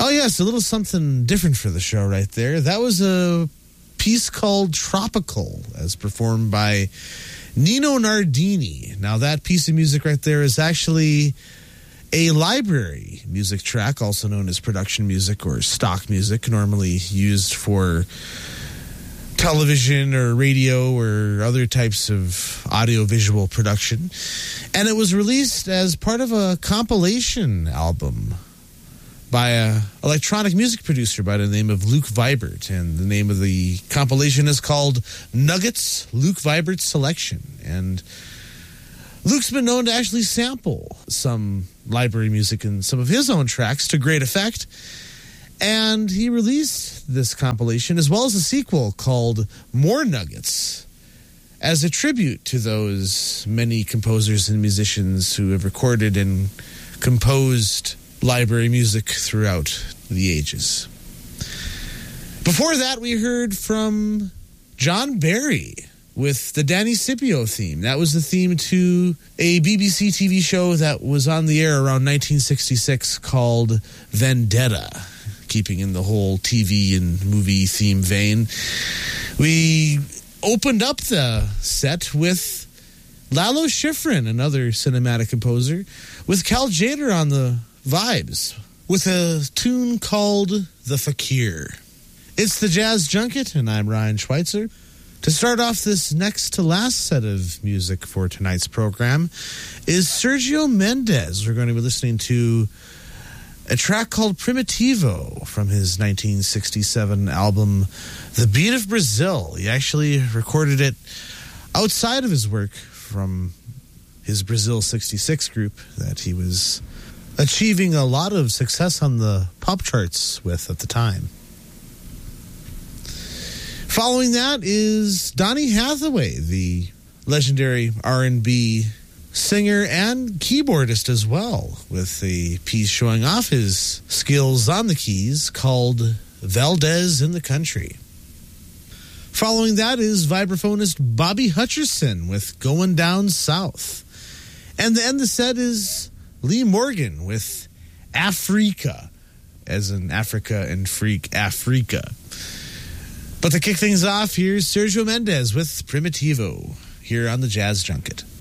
Oh, yes, a little something different for the show right there. That was a piece called Tropical, as performed by Nino Nardini. Now, that piece of music right there is actually a library music track, also known as production music or stock music, normally used for television or radio or other types of audiovisual production. And it was released as part of a compilation album by an electronic music producer by the name of Luke Vibert. And the name of the compilation is called Nuggets, Luke Vibert's Selection. And Luke's been known to actually sample some library music in some of his own tracks to great effect. And he released this compilation as well as a sequel called More Nuggets as a tribute to those many composers and musicians who have recorded and composed library music throughout the ages. Before that, we heard from John Barry with the Danny Scipio theme. That was the theme to a BBC TV show that was on the air around 1966 called Vendetta, keeping in the whole TV and movie theme vein. We opened up the set with Lalo Schifrin, another cinematic composer, with Cal Tjader on the vibes, with a tune called The Fakir. It's the Jazz Junket, and I'm Ryan Schweitzer. To start off this next to last set of music for tonight's program is Sergio Mendes. We're going to be listening to a track called Primitivo from his 1967 album, The Beat of Brazil. He actually recorded it outside of his work from his Brazil 66 group that he was achieving a lot of success on the pop charts with at the time. Following that is Donny Hathaway, the legendary R&B singer and keyboardist as well, with a piece showing off his skills on the keys called Valdez in the Country. Following that is vibraphonist Bobby Hutcherson with Going Down South. And to end the set is Lee Morgan with Africa, as in Africa and freak, Africa. But to kick things off, here's Sergio Mendes with Primitivo here on the Jazz Junket.